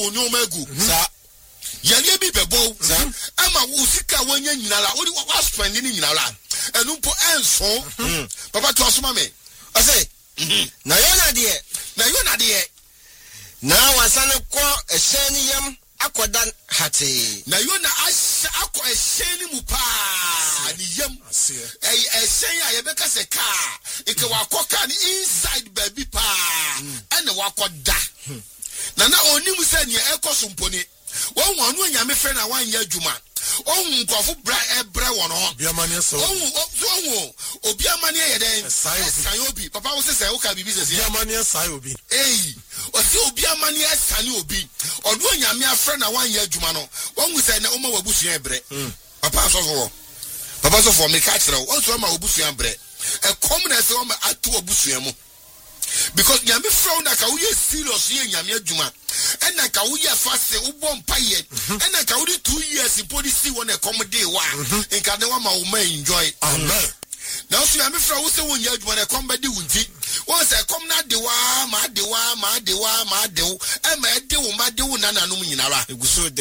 wo nyoma egu sa yale bi bebo ama wo sika wanya nyinara wo spend ni nyinara enu mpo enso papa to asoma me ase na yona de na wasane ko ehye yam akoda hate na yona akọ ehye ni mu pa ni yam ehye ya yebeka se car ike wakoka ni inside baby pa ene wakoda na onim se ne ekoso mponi won wonu nyame fe na wan ya adwuma ohun nkofo bra wono biamane so ohun obiamane ye den san obi papa wo se wo ka bibi se biamane san obi o se obiamane san obi odo nyame afre na wan ya adwuma no won se na o ma wabusuan bre papa so for me ka kire wo so ma wabusuan bre e kom na se o ma atu wabusuan mu because nyame frown na ka wo ye serious ye nyame adwuma ena ka wo ye fast wo bom paye ena ka wo 2 years in policy won e come day wa nka de wa ma wo ma enjoy amen now so nyame frown wo se wo nya adwuma na come bedi wunti won se come na de wa ma de wo e ma de wo ma de wo na nanom nyinara eguso de